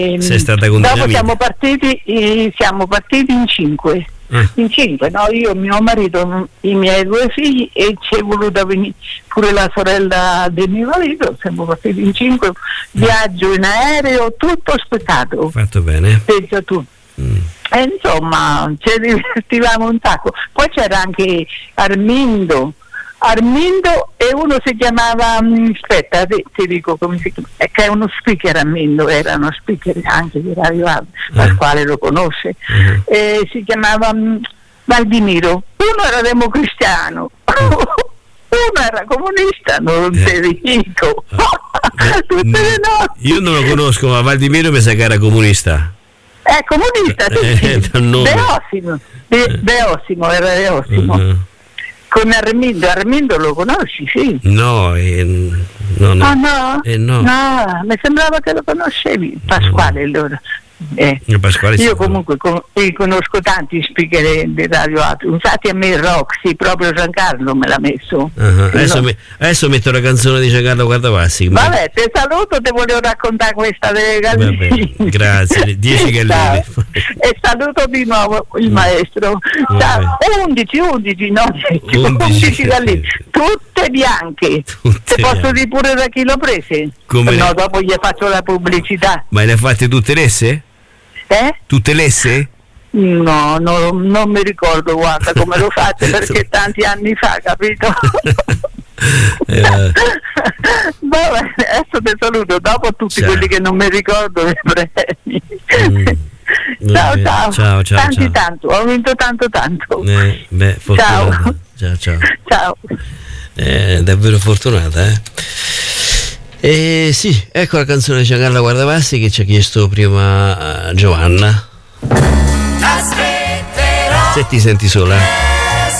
sei stata con dopo siamo partiti in 5. In 5, no? Io, mio marito, i miei 2 figli, e ci è voluta venire pure la sorella del mio marito. Siamo partiti in 5, viaggio in aereo, tutto aspettato. Fatto bene. Pensa tu. E insomma ci divertivamo un sacco. Poi c'era anche Armindo e uno si chiamava, aspetta, ti dico come si chiama, che è uno speaker. Armindo era uno speaker anche di Radio Alba, Pasquale lo conosce, si chiamava Valdimiro. Uno era democristiano, uno era comunista, non ti dico. Tutte le notti. Io non lo conosco, ma Valdimiro mi sa che era comunista. È comunista, Beossimo, era Beossimo. Con Armindo lo conosci, sì? No. No? No, mi sembrava che lo conoscevi, Pasquale allora. Io comunque conosco tanti speaker di Radio Atri, infatti a me il rock, sì, proprio Giancarlo me l'ha messo. Adesso metto la canzone di Giancarlo Guardavassi. Vabbè, te saluto, te volevo raccontare questa delle galline. Grazie, 10 galline. E saluto di nuovo il maestro. 11 galline, tutte bianche. Te posso dire pure da chi l'ho prese? No, dopo gli faccio la pubblicità. Ma le ha fatte tutte lesse? Tutte lesse? No, non mi ricordo, guarda come lo fate, perché tanti anni fa, capito? Vabbè, adesso ti saluto, dopo tutti quelli che non mi ricordo li premi. Ciao. Tanto, ho vinto tanto. Ciao. Davvero fortunata, sì, ecco la canzone di Giancarlo Guardavassi che ci ha chiesto prima Giovanna. Se ti senti sola.